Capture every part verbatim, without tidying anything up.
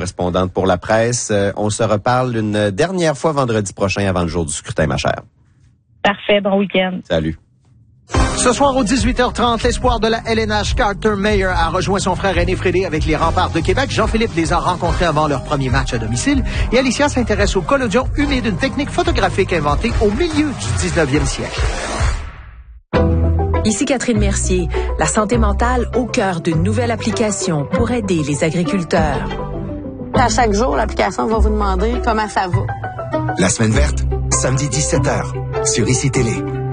correspondante pour la presse. Euh, on se reparle une dernière fois vendredi prochain avant le jour du scrutin, ma chère. Parfait, bon week-end. Salut. Ce soir, aux dix-huit heures trente, l'espoir de la L N H, Carter Mayer, a rejoint son frère aîné Frédé avec les Remparts de Québec. Jean-Philippe les a rencontrés avant leur premier match à domicile. Et Alicia s'intéresse au collodion humide, une technique photographique inventée au milieu du dix-neuvième siècle. Ici Catherine Mercier. La santé mentale au cœur d'une nouvelle application pour aider les agriculteurs. À chaque jour, l'application va vous demander comment ça va. La semaine verte, samedi dix-sept heures, sur Ici Télé.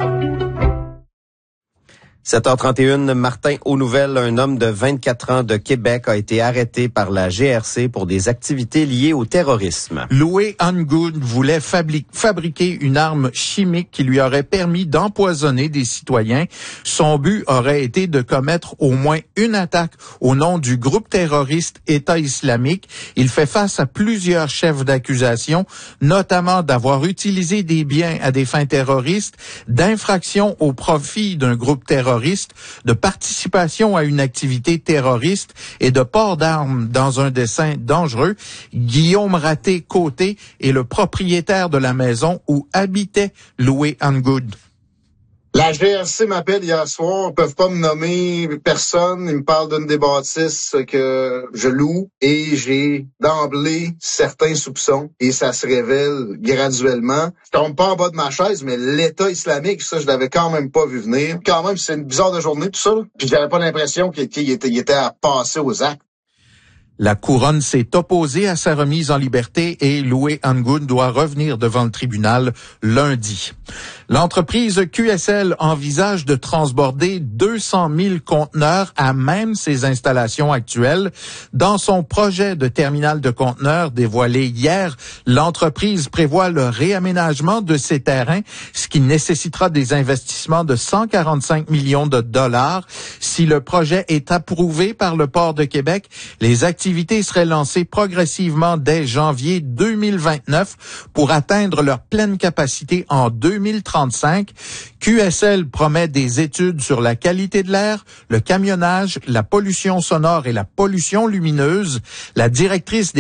sept heures trente et une, Martin, aux nouvelles, un homme de vingt-quatre ans de Québec a été arrêté par la G R C pour des activités liées au terrorisme. Louis Ungood voulait fabri- fabriquer une arme chimique qui lui aurait permis d'empoisonner des citoyens. Son but aurait été de commettre au moins une attaque au nom du groupe terroriste État islamique. Il fait face à plusieurs chefs d'accusation, notamment d'avoir utilisé des biens à des fins terroristes, d'infraction au profit d'un groupe terroriste, de participation à une activité terroriste et de port d'armes dans un dessein dangereux. Guillaume Raté-Côté est le propriétaire de la maison où habitait Louis Ungood. La G R C m'appelle hier soir, ils peuvent pas me nommer personne, ils me parlent d'une des bâtisses que je loue et j'ai d'emblée certains soupçons et ça se révèle graduellement. Je tombe pas en bas de ma chaise, mais l'État islamique, ça je l'avais quand même pas vu venir. Quand même, c'est une bizarre de journée tout ça, là. Puis j'avais pas l'impression qu'il qu'il était, il était à passer aux actes. La couronne s'est opposée à sa remise en liberté et Louis Ungood doit revenir devant le tribunal lundi. L'entreprise Q S L envisage de transborder deux cent mille conteneurs à même ses installations actuelles. Dans son projet de terminal de conteneurs dévoilé hier, l'entreprise prévoit le réaménagement de ses terrains, ce qui nécessitera des investissements de cent quarante-cinq millions de dollars. Si le projet est approuvé par le Port de Québec, les activités activités seraient lancées progressivement dès janvier deux mille vingt-neuf pour atteindre leur pleine capacité en deux mille trente-cinq. Q S L promet des études sur la qualité de l'air, le camionnage, la pollution sonore et la pollution lumineuse. La directrice des